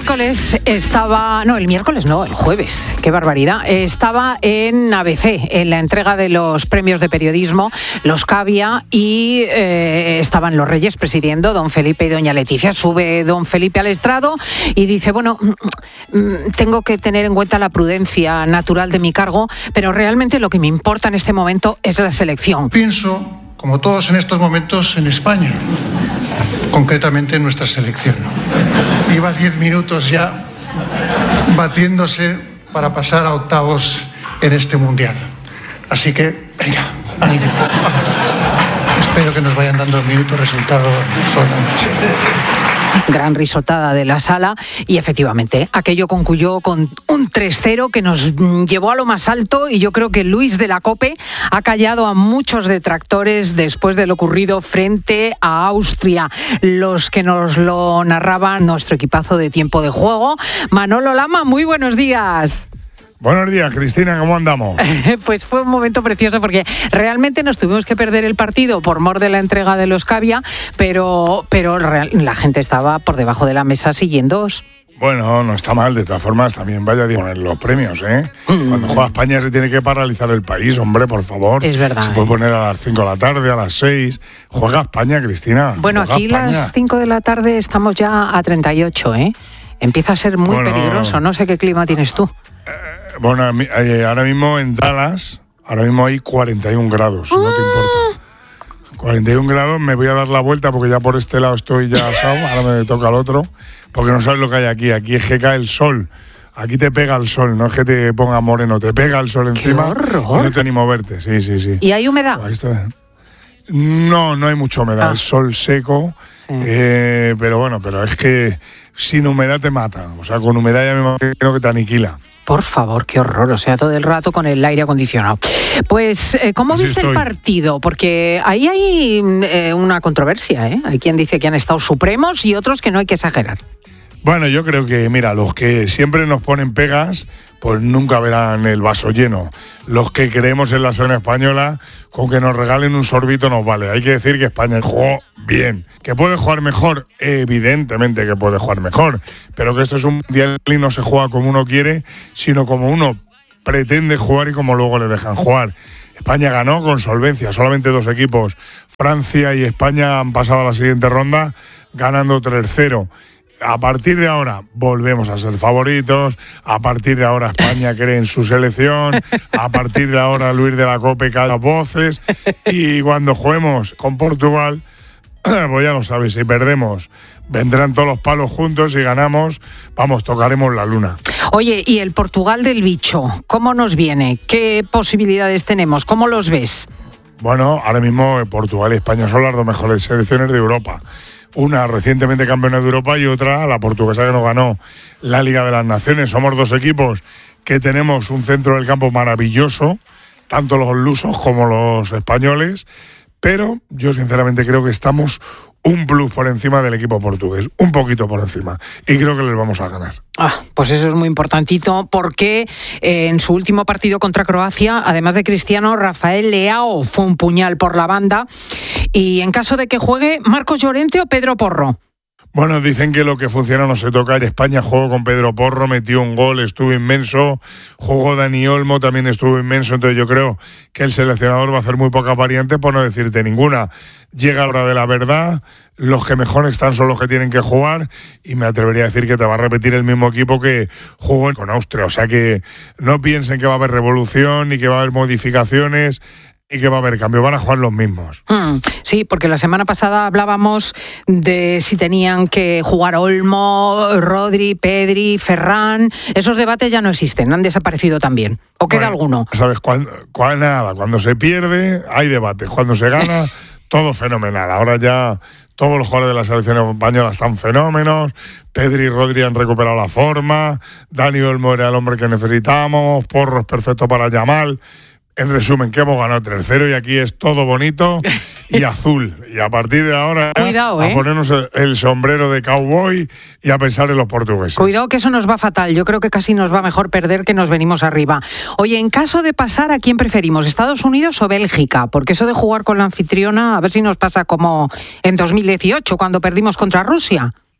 el jueves, qué barbaridad. Estaba en ABC, en la entrega de los premios de periodismo, los Cavia, y estaban los Reyes presidiendo, don Felipe y doña Leticia. Sube don Felipe al estrado y dice, bueno, tengo que tener en cuenta la prudencia natural de mi cargo, pero realmente lo que me importa en este momento es la selección. Pienso, como todos en estos momentos, en España, concretamente en nuestra selección. Lleva 10 minutos ya batiéndose para pasar a octavos en este mundial. Así que, venga, ánimo, vamos. Espero que nos vayan dando minutos resultados solamente. Gran risotada de la sala y efectivamente aquello concluyó con un 3-0 que nos llevó a lo más alto, y yo creo que Luis de la Cope ha callado a muchos detractores después de lo ocurrido frente a Austria. Los que nos lo narraban nuestro equipazo de Tiempo de Juego. Manolo Lama, muy buenos días. Buenos días, Cristina, ¿cómo andamos? Pues fue un momento precioso porque realmente nos tuvimos que perder el partido por mor de la entrega de los Cavia, pero la gente estaba por debajo de la mesa siguiéndoos. Bueno, no está mal, de todas formas, también vaya a poner los premios, ¿eh? Cuando juega España se tiene que paralizar el país, hombre, por favor. Es verdad. Se puede poner a las 5 de la tarde, a las 6. Juega España, Cristina. Bueno, aquí España. Las 5 de la tarde estamos ya a 38, ¿eh? Empieza a ser muy peligroso, no sé qué clima tienes tú. Bueno, ahora mismo en Dallas, hay 41 grados, no te importa. 41 grados, me voy a dar la vuelta porque ya por este lado estoy ya asado, ahora me toca al otro, porque no sabes lo que hay aquí. Aquí es que cae el sol, aquí te pega el sol, no es que te ponga moreno, te pega el sol encima. ¡Qué horror! Y no te ni moverte, sí. ¿Y hay humedad? No hay mucha humedad, es sol seco, sí. Pero es que sin humedad te mata, o sea, con humedad ya me imagino que te aniquila. Por favor, qué horror, o sea, todo el rato con el aire acondicionado. Pues, ¿cómo Así viste estoy. el partido? Porque ahí hay una controversia, ¿eh? Hay quien dice que han estado supremos y otros que no hay que exagerar. Bueno, yo creo que, mira, los que siempre nos ponen pegas, pues nunca verán el vaso lleno. Los que creemos en la selección española, con que nos regalen un sorbito nos vale. Hay que decir que España jugó bien. ¿Que puede jugar mejor? Evidentemente que puede jugar mejor. Pero que esto es un mundial y no se juega como uno quiere, sino como uno pretende jugar y como luego le dejan jugar. España ganó con solvencia, solamente 2 equipos. Francia y España han pasado a la siguiente ronda ganando 3-0. A partir de ahora volvemos a ser favoritos, a partir de ahora España cree en su selección, a partir de ahora Luis de la Cope calla voces, y cuando juguemos con Portugal, pues ya lo sabéis, si perdemos vendrán todos los palos juntos, y ganamos, vamos, tocaremos la luna. Oye, ¿y el Portugal del bicho? ¿Cómo nos viene? ¿Qué posibilidades tenemos? ¿Cómo los ves? Bueno, ahora mismo Portugal y España son las 2 mejores selecciones de Europa. Una recientemente campeona de Europa y otra la portuguesa que nos ganó la Liga de las Naciones. Somos 2 equipos que tenemos un centro del campo maravilloso, tanto los lusos como los españoles, pero yo sinceramente creo que estamos un plus por encima del equipo portugués, un poquito por encima, y creo que les vamos a ganar. Pues eso es muy importantito, porque en su último partido contra Croacia, además de Cristiano, Rafael Leao fue un puñal por la banda, y en caso de que juegue, ¿Marcos Llorente o Pedro Porro? Bueno, dicen que lo que funciona no se toca. En España jugó con Pedro Porro, metió un gol, estuvo inmenso. Jugó Dani Olmo, también estuvo inmenso. Entonces yo creo que el seleccionador va a hacer muy pocas variantes, por no decirte ninguna. Llega la hora de la verdad, los que mejor están son los que tienen que jugar, y me atrevería a decir que te va a repetir el mismo equipo que jugó con Austria. O sea que no piensen que va a haber revolución ni que va a haber modificaciones y que va a haber cambio, van a jugar los mismos. Sí, porque la semana pasada hablábamos de si tenían que jugar Olmo, Rodri, Pedri, Ferran. Esos debates ya no existen, han desaparecido también. ¿O queda alguno? ¿Sabes? Cuando se pierde hay debate, cuando se gana todo fenomenal. Ahora ya todos los jugadores de la selección española están fenómenos. Pedri y Rodri han recuperado la forma. Dani Olmo era el hombre que necesitamos. Porro es perfecto para Yamal. En resumen, que hemos ganado 3-0 y aquí es todo bonito y azul. Y a partir de ahora, cuidado, a ponernos el sombrero de cowboy y a pensar en los portugueses. Cuidado que eso nos va fatal. Yo creo que casi nos va mejor perder que nos venimos arriba. Oye, en caso de pasar, ¿a quién preferimos? ¿Estados Unidos o Bélgica? Porque eso de jugar con la anfitriona, a ver si nos pasa como en 2018, cuando perdimos contra Rusia.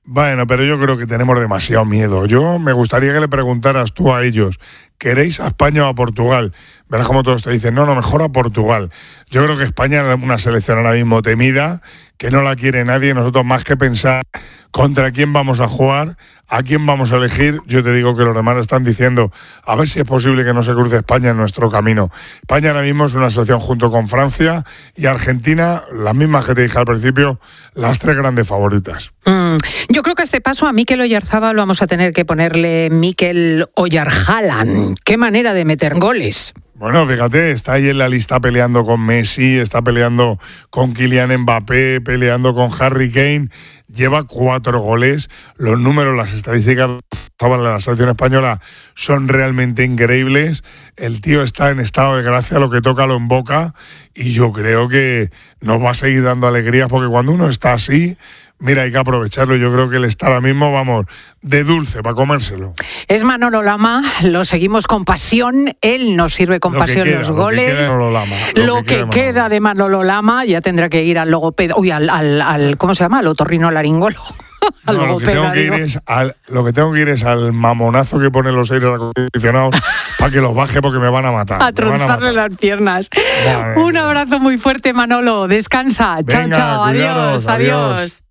Bueno, pero yo creo que tenemos demasiado miedo. Yo me gustaría que le preguntaras tú a ellos, ¿queréis a España o a Portugal? Verás como todos te dicen, no, mejor a Portugal. Yo creo que España es una selección ahora mismo temida, que no la quiere nadie. Nosotros más que pensar contra quién vamos a jugar, a quién vamos a elegir, yo te digo que los demás están diciendo, a ver si es posible que no se cruce España en nuestro camino. España ahora mismo es una selección junto con Francia y Argentina, las mismas que te dije al principio, las 3 grandes favoritas. Yo creo que a este paso a Mikel Oyarzábal vamos a tener que ponerle Mikel Oyarjalan. ¡Qué manera de meter goles! Bueno, fíjate, está ahí en la lista peleando con Messi, está peleando con Kylian Mbappé, peleando con Harry Kane. Lleva 4 goles. Los números, las estadísticas de la selección española son realmente increíbles. El tío está en estado de gracia, lo que toca lo emboca. Y yo creo que nos va a seguir dando alegrías, porque cuando uno está así, mira, hay que aprovecharlo. Yo creo que él está ahora mismo, vamos, de dulce para comérselo. Es Manolo Lama, lo seguimos con pasión. Él nos sirve con pasión los goles. Lo que queda de Manolo Lama, ya tendrá que ir al logopedo. Uy, al ¿cómo se llama? Al otorrinolaringólogo. No, lo que tengo que ir es al mamonazo que ponen los aires acondicionados para que los baje, porque me van a matar. A trozarle las piernas. Un abrazo muy fuerte, Manolo. Descansa. Venga, chao. Cuidaros, adiós.